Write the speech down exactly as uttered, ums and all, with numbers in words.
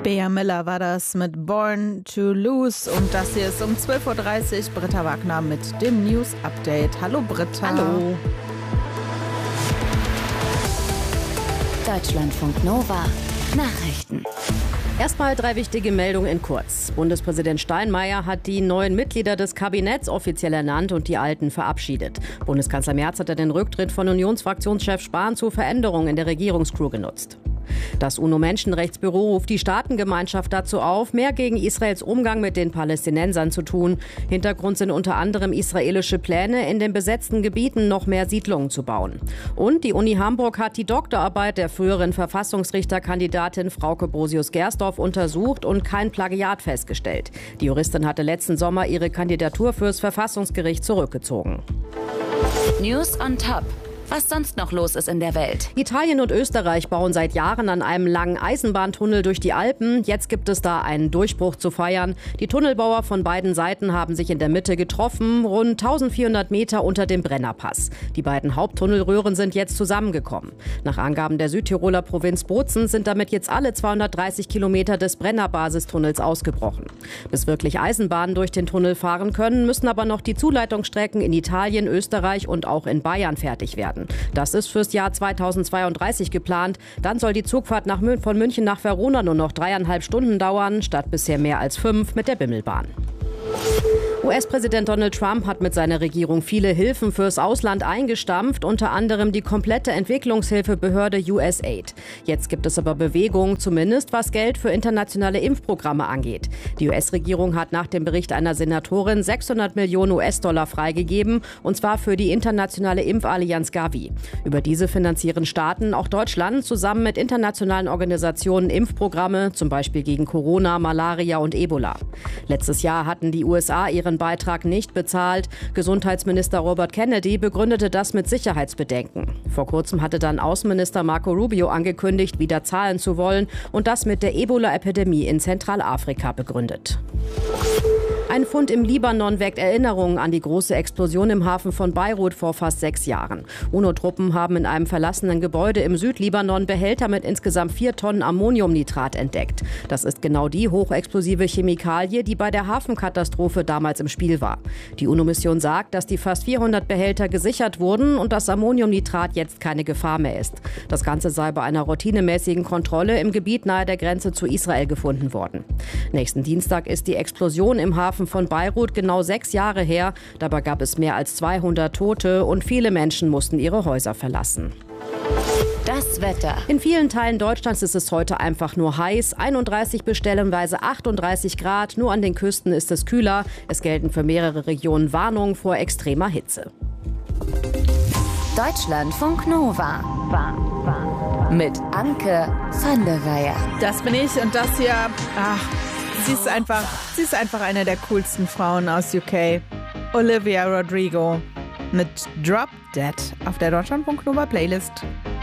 Bea Miller war das mit Born to Lose. Und das hier ist um zwölf Uhr dreißig. Britta Wagner mit dem News Update. Hallo Britta. Hallo. Deutschlandfunk Nova. Nachrichten. Erstmal drei wichtige Meldungen in kurz. Bundespräsident Steinmeier hat die neuen Mitglieder des Kabinetts offiziell ernannt und die alten verabschiedet. Bundeskanzler Merz hat den Rücktritt von Unionsfraktionschef Spahn zu Veränderungen in der Regierungscrew genutzt. Das UNO-Menschenrechtsbüro ruft die Staatengemeinschaft dazu auf, mehr gegen Israels Umgang mit den Palästinensern zu tun. Hintergrund sind unter anderem israelische Pläne, in den besetzten Gebieten noch mehr Siedlungen zu bauen. Und die Uni Hamburg hat die Doktorarbeit der früheren Verfassungsrichterkandidatin Frauke Brosius-Gersdorf untersucht und kein Plagiat festgestellt. Die Juristin hatte letzten Sommer ihre Kandidatur fürs Verfassungsgericht zurückgezogen. News on Top. Was sonst noch los ist in der Welt. Italien und Österreich bauen seit Jahren an einem langen Eisenbahntunnel durch die Alpen. Jetzt gibt es da einen Durchbruch zu feiern. Die Tunnelbauer von beiden Seiten haben sich in der Mitte getroffen, rund eintausendvierhundert Meter unter dem Brennerpass. Die beiden Haupttunnelröhren sind jetzt zusammengekommen. Nach Angaben der Südtiroler Provinz Bozen sind damit jetzt alle zweihundertdreißig Kilometer des Brennerbasistunnels ausgebrochen. Bis wirklich Eisenbahnen durch den Tunnel fahren können, müssen aber noch die Zuleitungsstrecken in Italien, Österreich und auch in Bayern fertig werden. Das ist fürs Jahr zweitausendzweiunddreißig geplant. Dann soll die Zugfahrt nach Mün- von München nach Verona nur noch dreieinhalb Stunden dauern, statt bisher mehr als fünf mit der Bimmelbahn. U S-Präsident Donald Trump hat mit seiner Regierung viele Hilfen fürs Ausland eingestampft, unter anderem die komplette Entwicklungshilfebehörde U S A I D. Jetzt gibt es aber Bewegung, zumindest was Geld für internationale Impfprogramme angeht. Die U S-Regierung hat nach dem Bericht einer Senatorin sechshundert Millionen U S-Dollar freigegeben, und zwar für die internationale Impfallianz Gavi. Über diese finanzieren Staaten, auch Deutschland, zusammen mit internationalen Organisationen Impfprogramme, zum Beispiel gegen Corona, Malaria und Ebola. Letztes Jahr hatten die U S A ihren Beitrag nicht bezahlt. Gesundheitsminister Robert Kennedy begründete das mit Sicherheitsbedenken. Vor kurzem hatte dann Außenminister Marco Rubio angekündigt, wieder zahlen zu wollen, und das mit der Ebola-Epidemie in Zentralafrika begründet. Ein Fund im Libanon weckt Erinnerungen an die große Explosion im Hafen von Beirut vor fast sechs Jahren. UNO-Truppen haben in einem verlassenen Gebäude im Südlibanon Behälter mit insgesamt vier Tonnen Ammoniumnitrat entdeckt. Das ist genau die hochexplosive Chemikalie, die bei der Hafenkatastrophe damals im Spiel war. Die UNO-Mission sagt, dass die fast vierhundert Behälter gesichert wurden und das Ammoniumnitrat jetzt keine Gefahr mehr ist. Das Ganze sei bei einer routinemäßigen Kontrolle im Gebiet nahe der Grenze zu Israel gefunden worden. Nächsten Dienstag ist die Explosion im Hafen von Beirut genau sechs Jahre her. Dabei gab es mehr als zweihundert Tote und viele Menschen mussten ihre Häuser verlassen. Das Wetter. In vielen Teilen Deutschlands ist es heute einfach nur heiß. einunddreißig bis stellenweise achtunddreißig Grad. Nur an den Küsten ist es kühler. Es gelten für mehrere Regionen Warnungen vor extremer Hitze. Deutschlandfunk Nova. Mit Anke van der Weyer. Das bin ich und das hier, ach, sie ist einfach, sie ist einfach eine der coolsten Frauen aus U K. Olivia Rodrigo mit Drop Dead auf der Deutschlandfunk Nova Playlist.